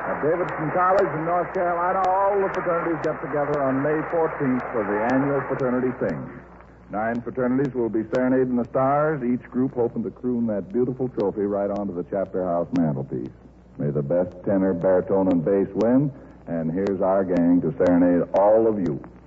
At Davidson College in North Carolina, all the fraternities get together on May 14th for the annual fraternity sing. 9 fraternities will be serenading the stars, each group hoping to croon that beautiful trophy right onto the chapter house mantelpiece. May the best tenor, baritone, and bass win, and here's our gang to serenade all of you.